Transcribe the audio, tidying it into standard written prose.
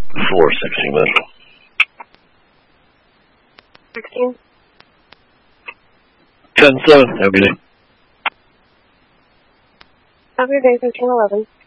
416 Metro. 16. 10-7. Have a good day. Have a good day, 1311.